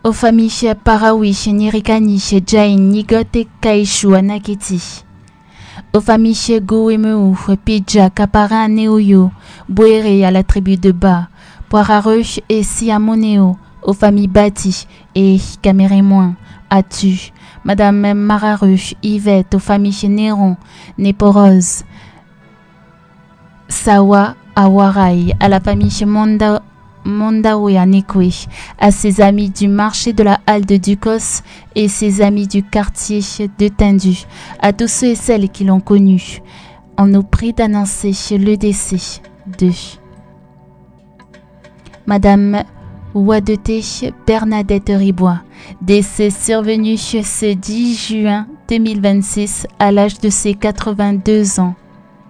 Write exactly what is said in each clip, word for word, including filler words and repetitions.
Aux familles Parawi, Nirikani, Jain, Nigote, Kaishu, Anaketi. Aux familles Goemeu, Pidja, Kapara, Neoyo, Boere à la tribu de Ba, Poirarush et Siamoneo, aux familles Bati et Camérémoin, Atu, Madame Mararush, Yvette, aux familles Néron, Néporose, Sawa, Awarai, à la famille Monda. Mondawe Anekwe, à ses amis du marché de la halle de Ducos et ses amis du quartier de Tendu, à tous ceux et celles qui l'ont connu. On nous prie d'annoncer le décès de Madame Ouadete Bernadette Ribois, décès survenu ce dix juin deux mille vingt-six à l'âge de ses quatre-vingt-deux ans.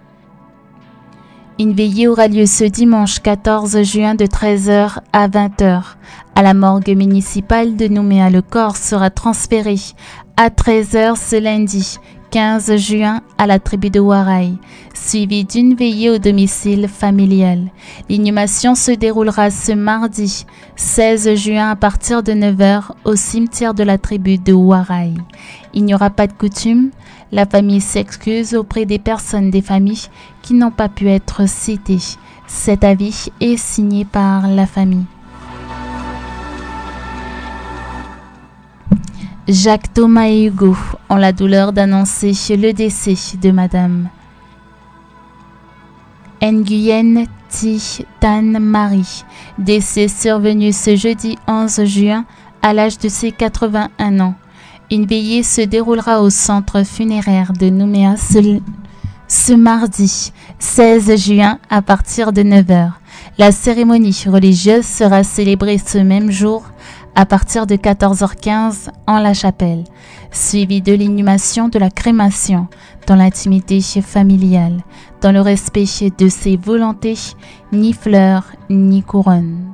Une veillée aura lieu ce dimanche quatorze juin de treize heures à vingt heures. À la morgue municipale de Nouméa, le corps sera transféré à treize heures ce lundi quinze juin à la tribu de Waray, suivi d'une veillée au domicile familial. L'inhumation se déroulera ce mardi seize juin à partir de neuf heures au cimetière de la tribu de Waray. Il n'y aura pas de coutume. La famille s'excuse auprès des personnes des familles qui n'ont pas pu être citées. Cet avis est signé par la famille. Jacques Thomas et Hugo ont la douleur d'annoncer le décès de Madame Nguyen Thi Tan Marie, décès survenu ce jeudi onze juin à l'âge de ses quatre-vingt-un ans. Une veillée se déroulera au centre funéraire de Nouméa ce, ce mardi seize juin à partir de neuf heures. La cérémonie religieuse sera célébrée ce même jour à partir de quatorze heures quinze en la chapelle, suivie de l'inhumation de la crémation dans l'intimité familiale, dans le respect de ses volontés, ni fleurs ni couronnes.